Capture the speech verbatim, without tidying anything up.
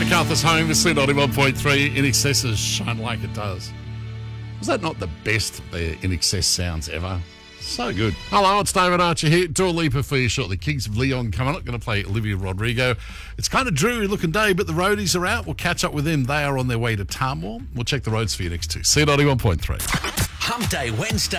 MacArthur's home, this is ninety-one point three. In Excess's Shine Like It Does. Was that not the best uh, In Excess sounds ever? So good. Hello, it's David Archer here. Dua Lipa for you shortly. Kings of Leon coming up. Going to play Olivia Rodrigo. It's kind of dreary looking day, but the roadies are out. We'll catch up with them. They are on their way to Tamworth. We'll check the roads for you next to C ninety-one point three. Hump Day Wednesday.